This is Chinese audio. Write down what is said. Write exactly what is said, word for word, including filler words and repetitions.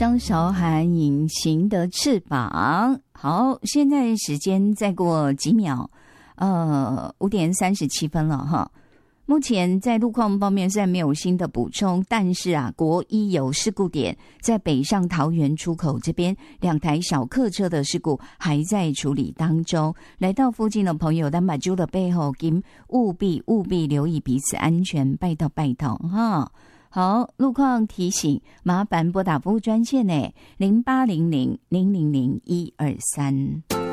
张韶涵《隐形的翅膀》。好，现在时间再过几秒，呃，五点三十七分了哈。目前在路况方面虽然没有新的补充，但是啊，国一有事故点，在北上桃园出口这边，两台小客车的事故还在处理当中。来到附近的朋友，咱把揪的背后，请务必务必留意彼此安全，拜托拜托哈。好，路况提醒，麻烦拨打服务专线呢，零八零零零零零一二三。